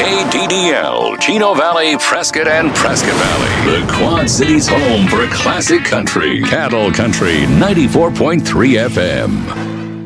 KDDL, Chino Valley, Prescott, and Prescott Valley. The Quad Cities' home for classic country. Cattle Country 94.3 FM.